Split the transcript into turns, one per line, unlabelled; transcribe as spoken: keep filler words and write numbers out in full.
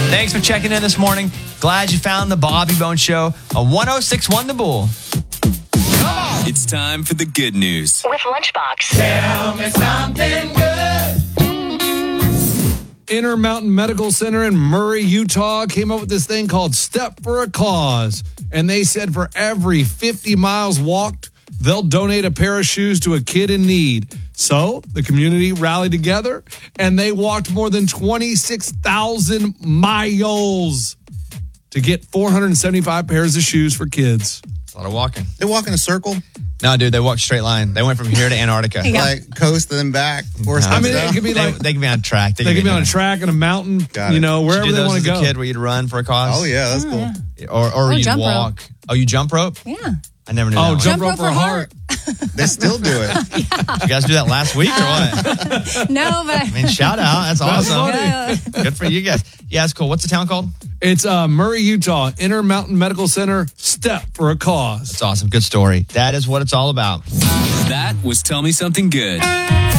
Thanks for checking in this morning. Glad you found the Bobby Bone Show on one oh six point one The Bull.
It's time for the good news.
With Lunchbox.
Tell me something good. Intermountain Medical Center in Murray, Utah came up with this thing called Step for a Cause. And they said for every fifty miles walked, they'll donate a pair of shoes to a kid in need. So the community rallied together and they walked more than twenty-six thousand miles to get four hundred seventy-five pairs of shoes for kids.
It's a lot of walking.
They walk in a circle?
No, dude, they walked straight line. They went from here to Antarctica.
Yeah. Like coast and then back.
No.
I mean, it could be
they,
like
they could be on a track.
They, they could be on a track and a mountain.
Got
you
it.
know, wherever
Did you do
they
those
want to
as
go.
a kid where you'd run for a cause?
Oh, yeah, that's
Oh,
cool.
yeah.
Or, or
Oh,
you'd
jump
walk.
rope.
Oh, you jump rope?
Yeah.
I never knew
Oh,
that.
jump
Jump
rope
rope
for a
for
heart.
They still do it.
Did you guys do that last week or what?
No, but
I mean, shout out. That's
That's
awesome.
funny.
Good for you guys. Yeah, it's cool. What's the town called?
It's uh, Murray, Utah, Intermountain Medical Center, Step for a Cause.
It's awesome. Good story. That is what it's all about.
That was Tell Me Something Good.